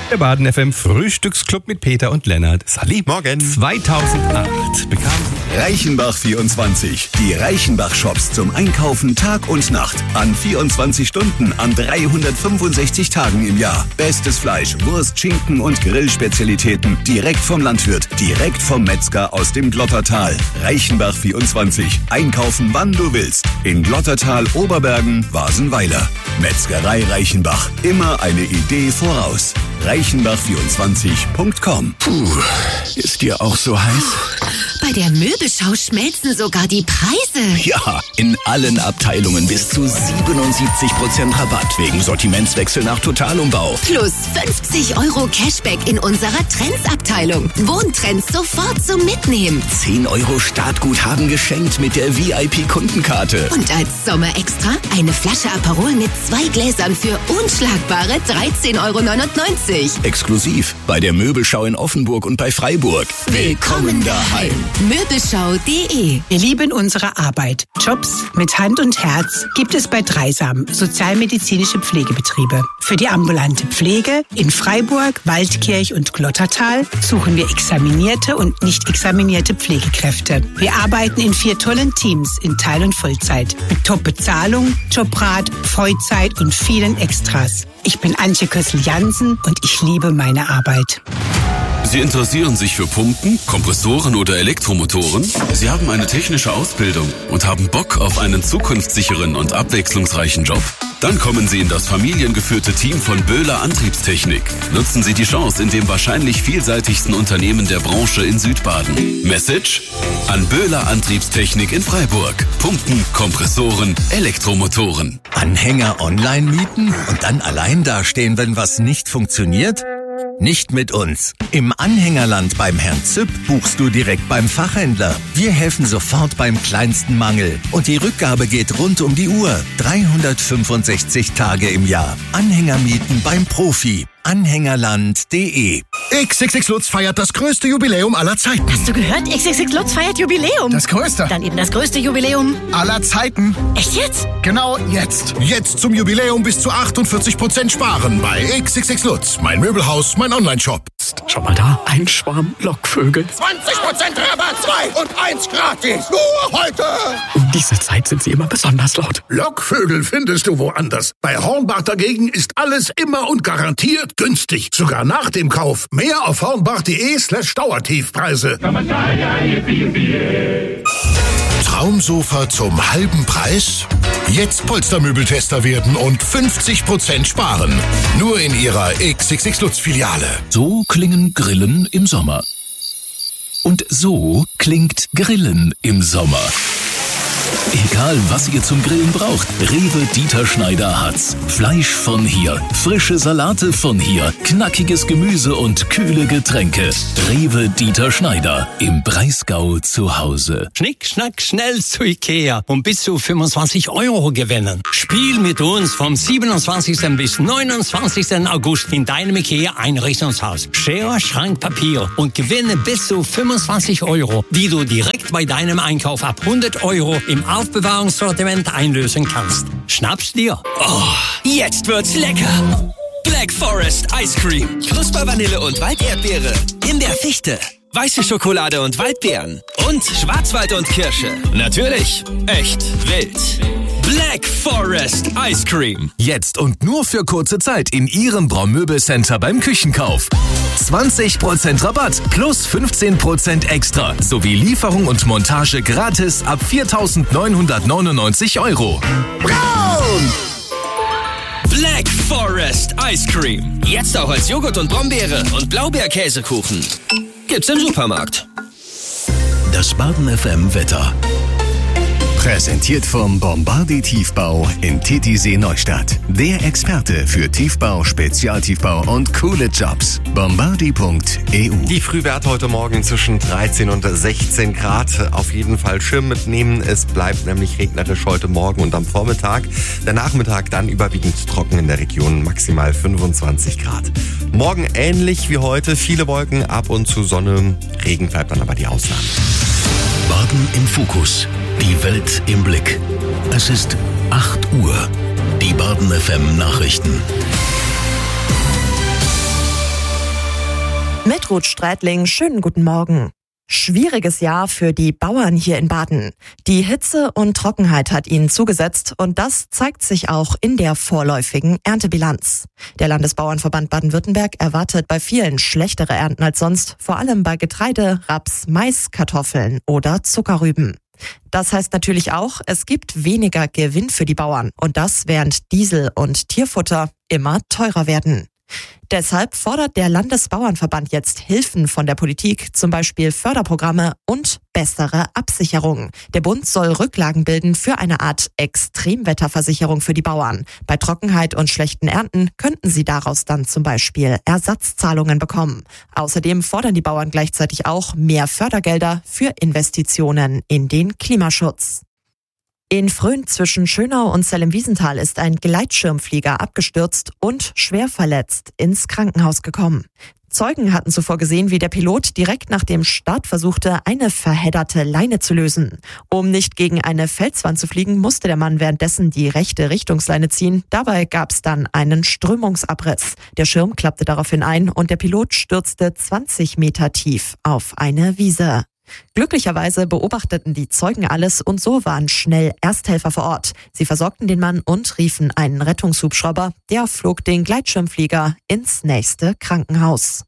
Der Baden FM Frühstücksclub mit Peter und Lennart. Sally. Morgen. 2008 bekam Reichenbach 24. Die Reichenbach-Shops zum Einkaufen Tag und Nacht. An 24 Stunden, an 365 Tagen im Jahr. Bestes Fleisch, Wurst, Schinken und Grillspezialitäten. Direkt vom Landwirt, direkt vom Metzger aus dem Glottertal. Reichenbach 24. Einkaufen, wann du willst. In Glottertal, Oberbergen, Wasenweiler. Metzgerei Reichenbach. Immer eine Idee voraus. Reichenbach24.com. Puh, ist dir auch so heiß? Bei der Möbelschau schmelzen sogar die Preise. Ja, in allen Abteilungen bis zu 77% Rabatt wegen Sortimentswechsel nach Totalumbau. Plus 50 € Cashback in unserer Trends-Abteilung. Wohntrends sofort zum Mitnehmen. 10 € Startguthaben geschenkt mit der VIP-Kundenkarte. Und als Sommerextra eine Flasche Aperol mit 2 Gläsern für unschlagbare 13,99 €. Exklusiv bei der Möbelschau in Offenburg und bei Freiburg. Willkommen daheim. Möbelschau.de. Wir lieben unsere Arbeit. Jobs mit Hand und Herz gibt es bei Dreisam, sozialmedizinische Pflegebetriebe. Für die ambulante Pflege in Freiburg, Waldkirch und Glottertal suchen wir examinierte und nicht examinierte Pflegekräfte. Wir arbeiten in 4 tollen Teams in Teil- und Vollzeit. Mit Top-Bezahlung, Jobrat, Vollzeit und vielen Extras. Ich bin Antje Kössel-Jansen und ich liebe meine Arbeit. Sie interessieren sich für Pumpen, Kompressoren oder Elektromotoren? Sie haben eine technische Ausbildung und haben Bock auf einen zukunftssicheren und abwechslungsreichen Job? Dann kommen Sie in das familiengeführte Team von Böhler Antriebstechnik. Nutzen Sie die Chance in dem wahrscheinlich vielseitigsten Unternehmen der Branche in Südbaden. Message? An Böhler Antriebstechnik in Freiburg. Pumpen, Kompressoren, Elektromotoren. Anhänger online mieten und dann allein dastehen, wenn was nicht funktioniert? Nicht mit uns. Im Anhängerland beim Herrn Züpp buchst du direkt beim Fachhändler. Wir helfen sofort beim kleinsten Mangel. Und die Rückgabe geht rund um die Uhr. 365 Tage im Jahr. Anhänger mieten beim Profi. Anhängerland.de. XXX Lutz feiert das größte Jubiläum aller Zeiten. Hast du gehört? XXX Lutz feiert Jubiläum. Das größte. Dann eben das größte Jubiläum aller Zeiten. Echt jetzt? Genau jetzt. Jetzt zum Jubiläum bis zu 48% sparen bei XXX Lutz. Mein Möbelhaus, mein Onlineshop. Schau mal da, ein Schwarm Lockvögel. 20% Rabatt, 2 und 1 gratis. Nur heute. Um diese Zeit sind sie immer besonders laut. Lockvögel findest du woanders. Bei Hornbach dagegen ist alles immer und garantiert günstig. Sogar nach dem Kauf. Mehr auf hornbach.de/Dauertiefpreise. Traumsofa zum halben Preis? Jetzt Polstermöbeltester werden und 50% sparen. Nur in ihrer XXX Lutz Filiale. So klingen Grillen im Sommer. Und so klingt Grillen im Sommer. Egal, was ihr zum Grillen braucht, Rewe Dieter Schneider hat's. Fleisch von hier, frische Salate von hier, knackiges Gemüse und kühle Getränke. Rewe Dieter Schneider im Breisgau zu Hause. Schnick, schnack, schnell zu Ikea und bis zu 25 € gewinnen. Spiel mit uns vom 27. bis 29. August in deinem Ikea Einrichtungshaus. Schere, Schrank, Papier und gewinne bis zu 25 €, die du direkt bei deinem Einkauf ab 100 € im Aufbewahrungssortiment einlösen kannst. Schnapp's dir. Oh, jetzt wird's lecker. Black Forest Ice Cream. Knusper Vanille und Walderdbeere. Himbeerfichte. Weiße Schokolade und Waldbeeren. Und Schwarzwald und Kirsche. Natürlich. Echt wild. Black Forest Ice Cream. Jetzt und nur für kurze Zeit in Ihrem Braumöbelcenter beim Küchenkauf. 20% Rabatt plus 15% extra sowie Lieferung und Montage gratis ab 4.999 €. Braun! Black Forest Ice Cream. Jetzt auch als Joghurt und Brombeere und Blaubeerkäsekuchen. Gibt's im Supermarkt. Das Baden FM Wetter. Präsentiert vom Bombardier Tiefbau in Titisee Neustadt. Der Experte für Tiefbau, Spezialtiefbau und coole Jobs. Bombardier.eu. Die Frühwerte heute Morgen zwischen 13 und 16 Grad. Auf jeden Fall Schirm mitnehmen. Es bleibt nämlich regnerisch heute Morgen und am Vormittag. Der Nachmittag dann überwiegend trocken in der Region, maximal 25 Grad. Morgen ähnlich wie heute, viele Wolken, ab und zu Sonne. Regen bleibt dann aber die Ausnahme. Baden im Fokus. Die Welt im Blick. Es ist 8 Uhr. Die Baden FM Nachrichten. Mit Ruth Strätling, schönen guten Morgen. Schwieriges Jahr für die Bauern hier in Baden. Die Hitze und Trockenheit hat ihnen zugesetzt und das zeigt sich auch in der vorläufigen Erntebilanz. Der Landesbauernverband Baden-Württemberg erwartet bei vielen schlechtere Ernten als sonst, vor allem bei Getreide, Raps, Mais, Kartoffeln oder Zuckerrüben. Das heißt natürlich auch, es gibt weniger Gewinn für die Bauern und das während Diesel und Tierfutter immer teurer werden. Deshalb fordert der Landesbauernverband jetzt Hilfen von der Politik, zum Beispiel Förderprogramme und bessere Absicherung. Der Bund soll Rücklagen bilden für eine Art Extremwetterversicherung für die Bauern. Bei Trockenheit und schlechten Ernten könnten sie daraus dann zum Beispiel Ersatzzahlungen bekommen. Außerdem fordern die Bauern gleichzeitig auch mehr Fördergelder für Investitionen in den Klimaschutz. In Fröhn zwischen Schönau und Zell-im-Wiesental ist ein Gleitschirmflieger abgestürzt und schwer verletzt ins Krankenhaus gekommen. Zeugen hatten zuvor gesehen, wie der Pilot direkt nach dem Start versuchte, eine verhedderte Leine zu lösen. Um nicht gegen eine Felswand zu fliegen, musste der Mann währenddessen die rechte Richtungsleine ziehen. Dabei gab es dann einen Strömungsabriss. Der Schirm klappte daraufhin ein und der Pilot stürzte 20 Meter tief auf eine Wiese. Glücklicherweise beobachteten die Zeugen alles und so waren schnell Ersthelfer vor Ort. Sie versorgten den Mann und riefen einen Rettungshubschrauber. Der flog den Gleitschirmflieger ins nächste Krankenhaus.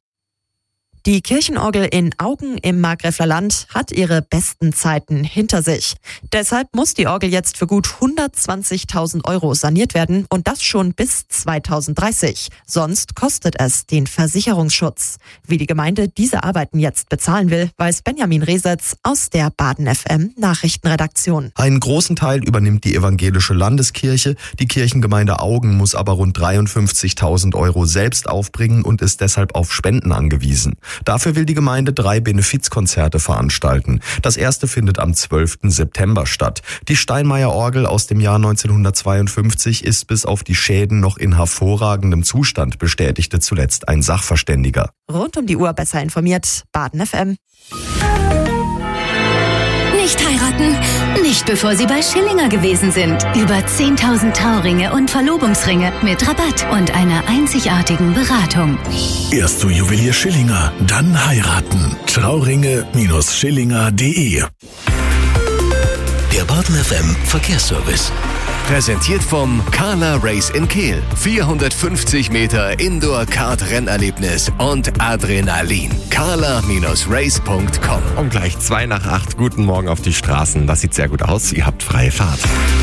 Die Kirchenorgel in Augen im Markgräfler Land hat ihre besten Zeiten hinter sich. Deshalb muss die Orgel jetzt für gut 120.000 € saniert werden und das schon bis 2030. Sonst kostet es den Versicherungsschutz. Wie die Gemeinde diese Arbeiten jetzt bezahlen will, weiß Benjamin Resetz aus der Baden FM Nachrichtenredaktion. Einen großen Teil übernimmt die evangelische Landeskirche. Die Kirchengemeinde Augen muss aber rund 53.000 € selbst aufbringen und ist deshalb auf Spenden angewiesen. Dafür will die Gemeinde 3 Benefizkonzerte veranstalten. Das erste findet am 12. September statt. Die Steinmeier-Orgel aus dem Jahr 1952 ist bis auf die Schäden noch in hervorragendem Zustand, bestätigte zuletzt ein Sachverständiger. Rund um die Uhr besser informiert, Baden FM. Nicht heiraten, nicht bevor Sie bei Schillinger gewesen sind. Über 10.000 Trauringe und Verlobungsringe mit Rabatt und einer einzigartigen Beratung. Erst zu Juwelier Schillinger, dann heiraten. Trauringe-Schillinger.de. Der Baden FM Verkehrsservice. Präsentiert vom Carla Race in Kehl. 450 Meter Indoor-Kart-Rennerlebnis und Adrenalin. carla-race.com. Und gleich 7:02. Guten Morgen auf die Straßen. Das sieht sehr gut aus. Ihr habt freie Fahrt.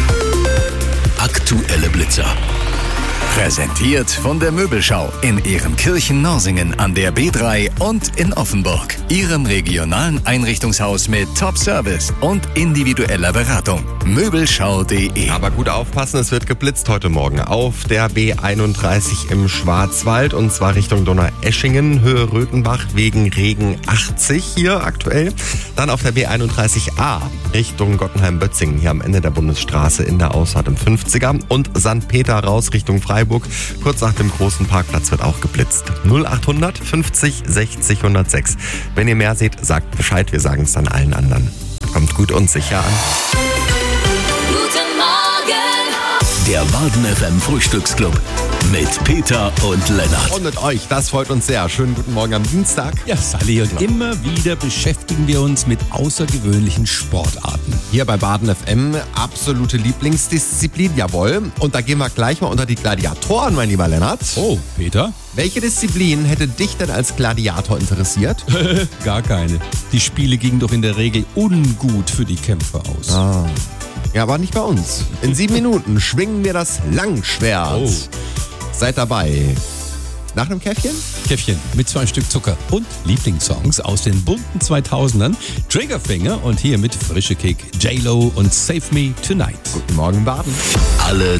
Aktuelle Blitzer. Präsentiert von der Möbelschau in Ehrenkirchen-Norsingen an der B3 und in Offenburg. Ihrem regionalen Einrichtungshaus mit Top-Service und individueller Beratung. Möbelschau.de. Aber gut aufpassen, es wird geblitzt heute Morgen auf der B31 im Schwarzwald und zwar Richtung Donaueschingen, Höhe Röthenbach wegen Regen 80 hier aktuell. Dann auf der B31A Richtung Gottenheim-Bötzingen hier am Ende der Bundesstraße in der Ausfahrt im 50er und St. Peter raus Richtung Freiburg. Kurz nach dem großen Parkplatz wird auch geblitzt. 0800 50 60 106. Wenn ihr mehr seht, sagt Bescheid, wir sagen es dann allen anderen. Kommt gut und sicher an. Guten Morgen! Der Baden FM Frühstücksclub mit Peter und Lennart. Und mit euch, das freut uns sehr. Schönen guten Morgen am Dienstag. Ja, Sally, und immer wieder beschäftigen wir uns mit außergewöhnlichen Sportarten. Hier bei Baden FM, absolute Lieblingsdisziplin, jawohl. Und da gehen wir gleich mal unter die Gladiatoren, mein lieber Lennart. Oh, Peter? Welche Disziplin hätte dich denn als Gladiator interessiert? Gar keine. Die Spiele gingen doch in der Regel ungut für die Kämpfer aus. Ah. Ja, aber nicht bei uns. In 7 Minuten schwingen wir das Langschwert. Oh. Seid dabei. Nach einem Käffchen? Käffchen mit 2 Stück Zucker und Lieblingssongs aus den bunten 2000ern. Triggerfinger und hier mit Frische Kick, J-Lo und Save Me Tonight. Guten Morgen, Baden. Alle